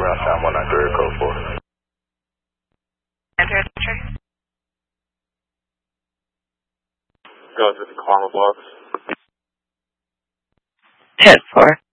ground sound 193, code 4. Enter. Goes with the Karma Blocks. 10-4.